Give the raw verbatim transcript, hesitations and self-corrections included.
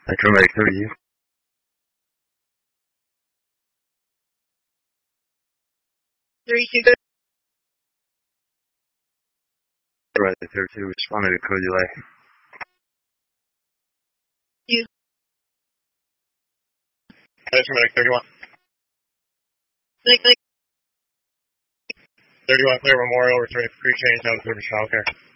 Paramedic thirty, you. Three two good. Paramedic thirty-two, responded to code delay. You. Paramedic thirty-one. Nick, Nick. thirty-one, clear Memorial, returning free change out of service childcare.